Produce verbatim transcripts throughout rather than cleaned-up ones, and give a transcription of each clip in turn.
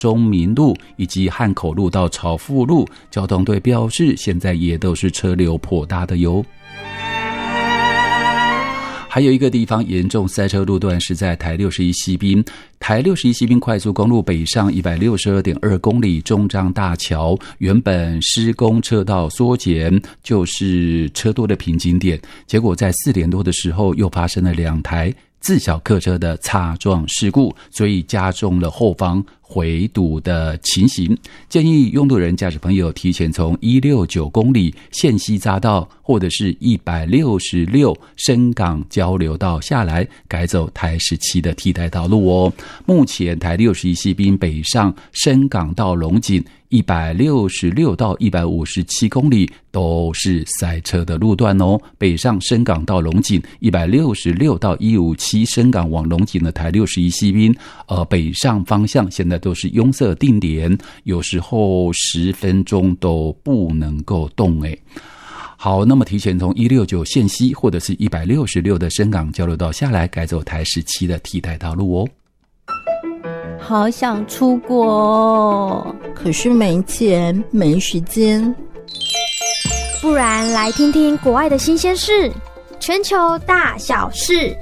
中民路以及汉口路到朝富路，交通队表示现在也都是车流颇大的哟。还有一个地方严重塞车路段是在台六十一西滨，台六十一西滨快速公路北上 一百六十二点二公里中彰大桥，原本施工车道缩减，就是车多的瓶颈点，结果在四点多的时候又发生了两台自小客车的擦撞事故，所以加重了后方回堵的情形。建议拥路人驾驶朋友提前从一百六十九公里线西匝道或者是一百六十六深港交流道下来，改走台十七的替代道路哦。目前台六十一西滨北上深港到龙井一百六十六到一百五十七公里都是塞车的路段哦。北上深港到龙井一百六十六到一百五十七深港往龙井的台六十一西滨，呃，北上方向现在都是拥塞定点，有时候十分钟都不能够动诶。好，那么提前从一百六十九线西或者是一百六十六的深港交流道下来，改走台十七的替代道路哦。 好想出国哦， 可是没钱没时间。 不然来听听国外的新鲜事，全球大小事。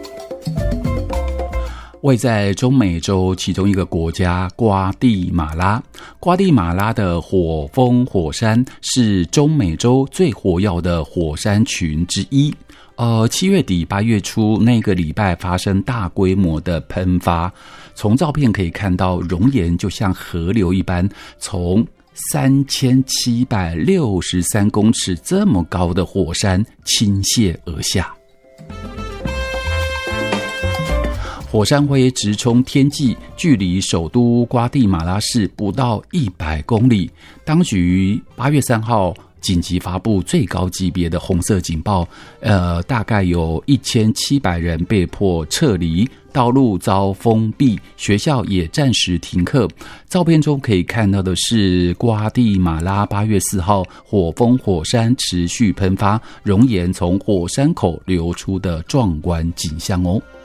位在中美洲其中一个国家瓜地马拉，瓜地马拉的火峰火山是中美洲最活跃的火山群之一。呃，七月底八月初那个礼拜发生大规模的喷发，从照片可以看到熔岩就像河流一般，从三千七百六十三公尺这么高的火山倾泻而下。火山灰直冲天际，距离首都瓜地马拉市不到一百公里。当局八月三号紧急发布最高级别的红色警报，呃，大概有一千七百人被迫撤离，道路遭封闭，学校也暂时停课。照片中可以看到的是瓜地马拉八月四号火峰火山持续喷发，熔岩从火山口流出的壮观景象哦。